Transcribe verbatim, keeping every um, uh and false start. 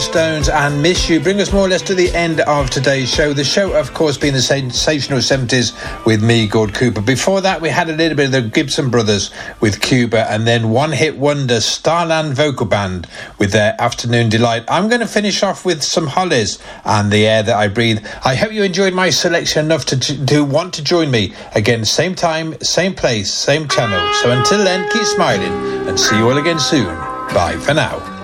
Stones and Miss You bring us more or less to the end of today's show. The show, of course, being the sensational seventies with me, Gord Cooper. Before that, we had a little bit of the Gibson Brothers with Cuba, and then One Hit Wonder Starland Vocal Band with their Afternoon Delight. I'm going to finish off with some Hollies and The Air That I Breathe. I hope you enjoyed my selection enough to, to want to join me again, same time, same place, same channel. So until then, keep smiling and see you all again soon. Bye for now.